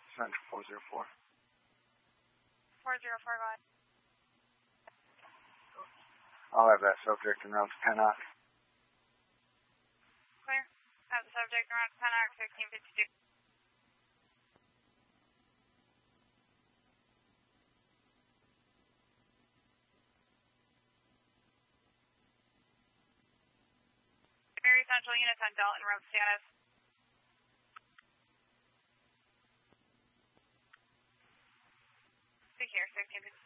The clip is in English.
Central 404. 404, go ahead. I'll have that subject en route to Pennock. Clear. Have the subject en route to Pennock, 1652. Very Central units on Dalton Road status. Secure, 1652.